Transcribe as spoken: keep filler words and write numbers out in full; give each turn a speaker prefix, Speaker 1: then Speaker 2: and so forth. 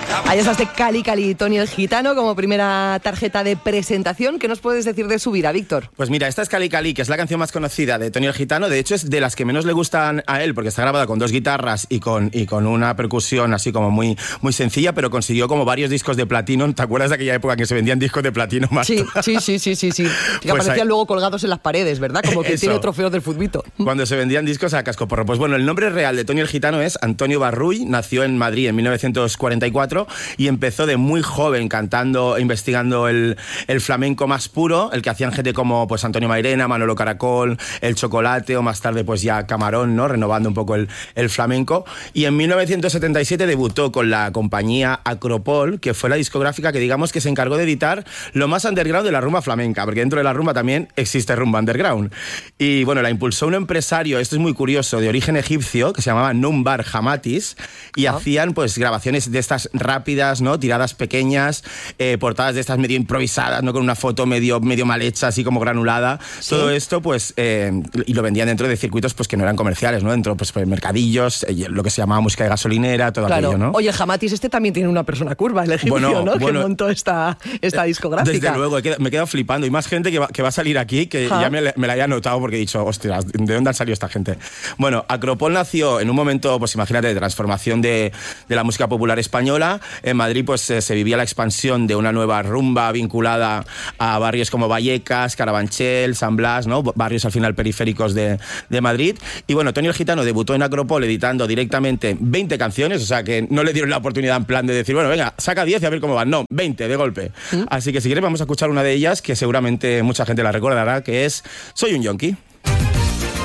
Speaker 1: Ahí estás de Cali Cali, Tony el Gitano, como primera tarjeta de presentación. ¿Qué nos puedes decir de su vida, Víctor?
Speaker 2: Pues mira, esta es Cali Cali, que es la canción más conocida de Tony el Gitano. De hecho, es de las que menos le gustan a él, porque está grabada con dos guitarras y con, y con una percusión así como muy, muy sencilla, pero consiguió como varios discos de platino. ¿Te acuerdas de aquella época en que se vendían discos de platino más?
Speaker 1: Sí, sí, sí, sí, sí, sí. Que
Speaker 2: Pues
Speaker 1: aparecían
Speaker 2: ahí...
Speaker 1: luego colgados en las paredes, ¿verdad? Como que
Speaker 2: Eso.
Speaker 1: tiene trofeos del futbito.
Speaker 2: Cuando se vendían discos a cascoporro. Pues bueno, el nombre real de Tony el Gitano es Antonio Barruy, nació en Madrid en mil novecientos cuarenta y cuatro y empezó de muy joven cantando, investigando el, el flamenco más puro, el que hacían gente como pues Antonio Mairena, Manolo Caracol, El Chocolate o más tarde pues ya Camarón, ¿no? Renovando un poco el, el flamenco. Y en mil novecientos setenta y siete debutó con la compañía Acropol, que fue la discográfica que digamos que se encargó de editar lo más underground de la rumba flamenca, porque dentro de la rumba también existe rumba underground. Y bueno, la impulsó un empresario, esto es muy curioso, de origen egipcio, que se llamaba Numbar Hamatis, y ah. hacían pues grabaciones de estas rápidas, ¿no? Tiradas pequeñas, eh, portadas de estas medio improvisadas, ¿no? Con una foto medio, medio mal hecha, así como granulada. ¿Sí? Todo esto, pues, eh, y lo vendían dentro de circuitos pues que no eran comerciales, ¿no? Dentro, pues, pues mercadillos, eh, lo que se llamaba música de gasolinera, todo
Speaker 1: claro.
Speaker 2: aquello, ¿no?
Speaker 1: Oye, Hamatis este también tiene una persona curva, el egipcio,
Speaker 2: bueno,
Speaker 1: ¿no?
Speaker 2: Bueno,
Speaker 1: que montó esta, esta discográfica.
Speaker 2: Desde luego, me he quedado flipando. Y más gente que va, que va a salir aquí, que ¿Ah? ya me, me la haya notado porque he dicho, ostras, ¿de dónde han salido esta gente? Bueno, Acropol nació en un momento, pues imagínate, de transformación de, de la música popular española. En Madrid, pues eh, se vivía la expansión de una nueva rumba vinculada a barrios como Vallecas, Carabanchel, San Blas, ¿no? Barrios al final periféricos de, de Madrid. Y bueno, Tony el Gitano debutó en Acropol editando directamente veinte canciones, o sea que no le dieron la oportunidad en plan de decir, bueno, venga, saca diez y a ver cómo van. No, veinte de golpe. ¿Mm? Así que si quieres vamos a escuchar una de ellas que seguramente mucha gente la recordará, que es Soy un Yonki.